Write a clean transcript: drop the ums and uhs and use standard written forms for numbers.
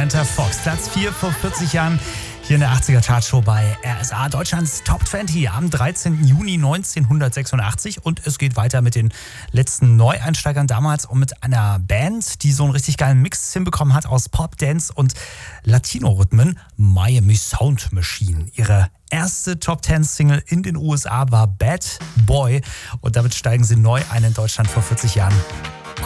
Samantha Fox. Platz 4 vor 40 Jahren hier in der 80er Chartshow bei RSA, Deutschlands Top 20 am 13. Juni 1986. Und es geht weiter mit den letzten Neueinsteigern damals und mit einer Band, die so einen richtig geilen Mix hinbekommen hat aus Pop, Dance und Latino-Rhythmen. Miami Sound Machine. Ihre erste Top-10-Single in den USA war Bad Boy und damit steigen sie neu ein in Deutschland vor 40 Jahren.